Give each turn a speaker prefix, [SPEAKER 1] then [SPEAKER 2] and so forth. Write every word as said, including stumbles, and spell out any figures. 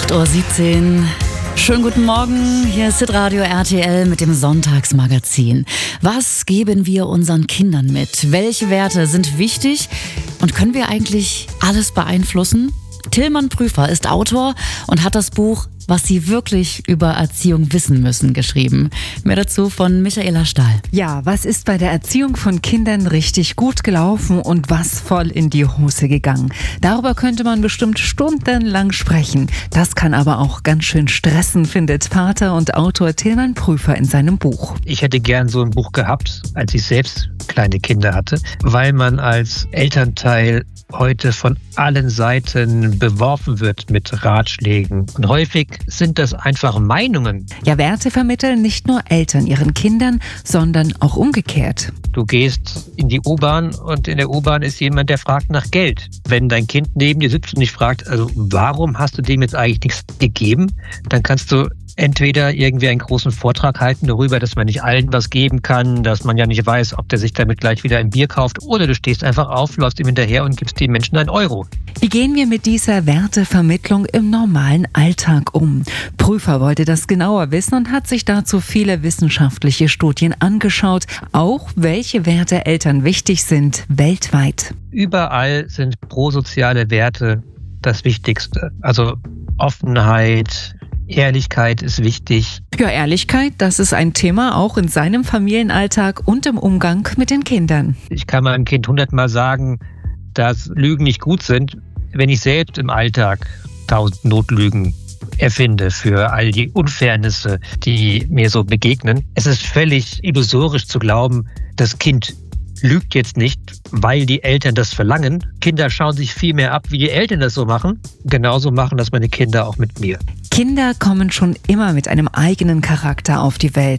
[SPEAKER 1] acht Uhr siebzehn. Schönen guten Morgen, hier ist Hitradio R T L mit dem Sonntagsmagazin. Was geben wir unseren Kindern mit? Welche Werte sind wichtig? Und können wir eigentlich alles beeinflussen? Tilman Prüfer ist Autor und hat das Buch "Was Sie wirklich über Erziehung wissen müssen" geschrieben. Mehr dazu von Michaela Stahl.
[SPEAKER 2] Ja, was ist bei der Erziehung von Kindern richtig gut gelaufen und was voll in die Hose gegangen? Darüber könnte man bestimmt stundenlang sprechen. Das kann aber auch ganz schön stressen, findet Vater und Autor Tilman Prüfer in seinem Buch.
[SPEAKER 3] Ich hätte gern so ein Buch gehabt, als ich selbst kleine Kinder hatte, weil man als Elternteil heute von allen Seiten beworfen wird mit Ratschlägen. Und häufig sind das einfach Meinungen.
[SPEAKER 2] Ja, Werte vermitteln nicht nur Eltern ihren Kindern, sondern auch umgekehrt.
[SPEAKER 3] Du gehst in die U-Bahn und in der U-Bahn ist jemand, der fragt nach Geld. Wenn dein Kind neben dir sitzt und dich fragt, also warum hast du dem jetzt eigentlich nichts gegeben, dann kannst du entweder irgendwie einen großen Vortrag halten darüber, dass man nicht allen was geben kann, dass man ja nicht weiß, ob der sich damit gleich wieder ein Bier kauft, oder du stehst einfach auf, läufst ihm hinterher und gibst den Menschen einen Euro.
[SPEAKER 2] Wie gehen wir mit dieser Wertevermittlung im normalen Alltag um? Prüfer wollte das genauer wissen und hat sich dazu viele wissenschaftliche Studien angeschaut, auch welche Werte Eltern wichtig sind weltweit.
[SPEAKER 3] Überall sind prosoziale Werte das Wichtigste. Also Offenheit, Ehrlichkeit ist wichtig.
[SPEAKER 2] Ja, Ehrlichkeit, das ist ein Thema auch in seinem Familienalltag und im Umgang mit den Kindern.
[SPEAKER 3] Ich kann meinem Kind hundertmal sagen, dass Lügen nicht gut sind, wenn ich selbst im Alltag tausend Notlügen erfinde für all die Unfairnisse, die mir so begegnen. Es ist völlig illusorisch zu glauben, das Kind lügt jetzt nicht, weil die Eltern das verlangen. Kinder schauen sich viel mehr ab, wie die Eltern das so machen. Genauso machen das meine Kinder auch mit mir.
[SPEAKER 2] Kinder kommen schon immer mit einem eigenen Charakter auf die Welt.